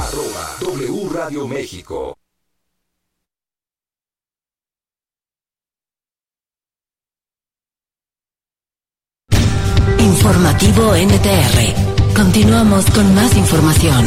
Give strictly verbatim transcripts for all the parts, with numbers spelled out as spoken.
arroba W Radio México. Informativo N T R. Continuamos con más información.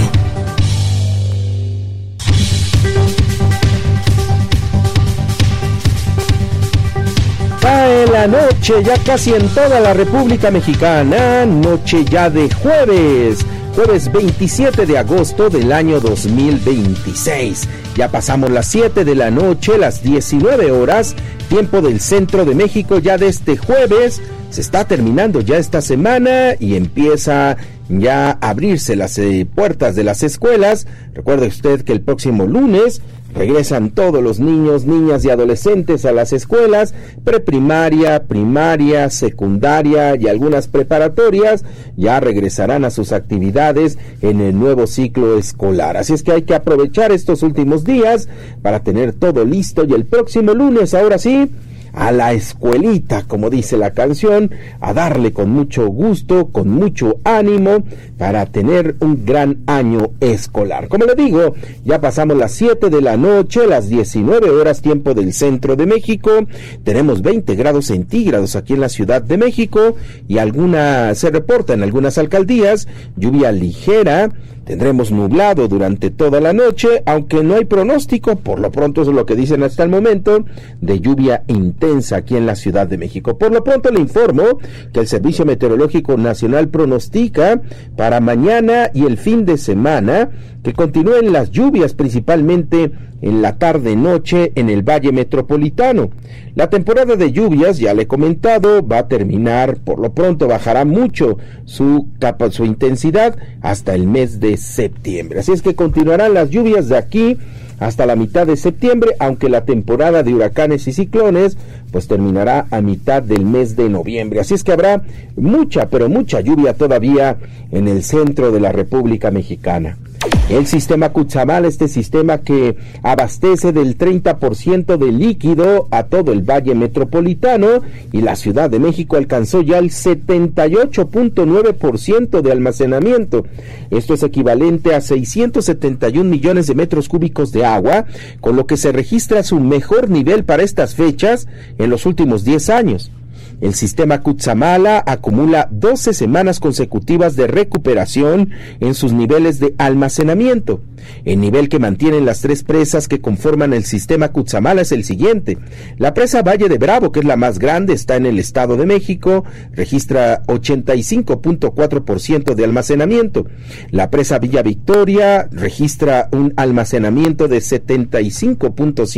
Cae la noche ya casi en toda la República Mexicana, noche ya de jueves, jueves veintisiete de agosto del año dos mil veintiséis. Ya pasamos las siete de la noche, las diecinueve horas, tiempo del centro de México. Ya de este jueves se está terminando ya esta semana y empieza ya a abrirse las eh, puertas de las escuelas. Recuerde usted que el próximo lunes regresan todos los niños, niñas y adolescentes a las escuelas, preprimaria, primaria, secundaria y algunas preparatorias ya regresarán a sus actividades en el nuevo ciclo escolar. Así es que hay que aprovechar estos últimos días para tener todo listo y el próximo lunes, ahora sí, a la escuelita, como dice la canción, a darle con mucho gusto, con mucho ánimo, para tener un gran año escolar. Como le digo, ya pasamos las siete de la noche, las diecinueve horas, tiempo del centro de México. Tenemos veinte grados centígrados aquí en la Ciudad de México y alguna, se reporta en algunas alcaldías, lluvia ligera. Tendremos nublado durante toda la noche, aunque no hay pronóstico, por lo pronto eso es lo que dicen hasta el momento, de lluvia intensa aquí en la Ciudad de México. Por lo pronto le informo que el Servicio Meteorológico Nacional pronostica para mañana y el fin de semana que continúen las lluvias, principalmente en la tarde-noche en el Valle Metropolitano. La temporada de lluvias, ya le he comentado, va a terminar, por lo pronto bajará mucho su capa, su intensidad hasta el mes de septiembre. Así es que continuarán las lluvias de aquí hasta la mitad de septiembre, aunque la temporada de huracanes y ciclones pues terminará a mitad del mes de noviembre. Así es que habrá mucha, pero mucha lluvia todavía en el centro de la República Mexicana. El sistema Cutzamala, este sistema que abastece del treinta por ciento de líquido a todo el Valle Metropolitano y la Ciudad de México, alcanzó ya el setenta y ocho punto nueve por ciento de almacenamiento. Esto es equivalente a seiscientos setenta y un millones de metros cúbicos de agua, con lo que se registra su mejor nivel para estas fechas en los últimos diez años. El sistema Cutzamala acumula doce semanas consecutivas de recuperación en sus niveles de almacenamiento. El nivel que mantienen las tres presas que conforman el sistema Cutzamala es el siguiente. La presa Valle de Bravo, que es la más grande, está en el Estado de México, registra ochenta y cinco punto cuatro por ciento de almacenamiento. La presa Villa Victoria registra un almacenamiento de setenta y cinco punto cinco por ciento.